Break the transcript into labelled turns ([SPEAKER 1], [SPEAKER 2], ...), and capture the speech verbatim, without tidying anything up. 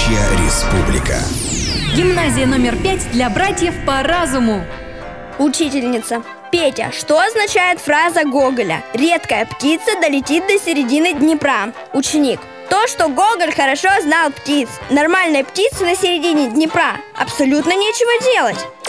[SPEAKER 1] Настоящая республика.
[SPEAKER 2] Гимназия номер пять для братьев по разуму.
[SPEAKER 3] Учительница: Петя, что означает фраза Гоголя «Редкая птица долетит до середины Днепра»? Ученик: то, что Гоголь хорошо знал птиц. Нормальной птице на середине Днепра абсолютно нечего делать.